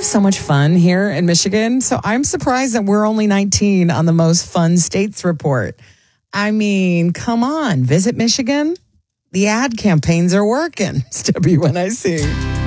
have so much fun here in Michigan. So I'm surprised that we're only 19 on the most fun states report. I mean, come on, visit Michigan. The ad campaigns are working. It's WNIC.